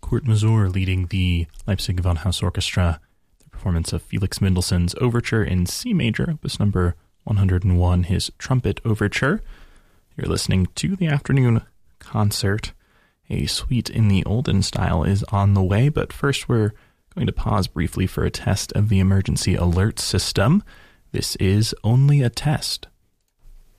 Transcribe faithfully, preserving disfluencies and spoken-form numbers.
Kurt Masur leading the Leipzig Gewandhaus Orchestra, the performance of Felix Mendelssohn's Overture in C major, opus number one hundred one, his Trumpet Overture. You're listening to the afternoon concert. A suite in the olden style is on the way, but first we're going to pause briefly for a test of the emergency alert system. This is only a test.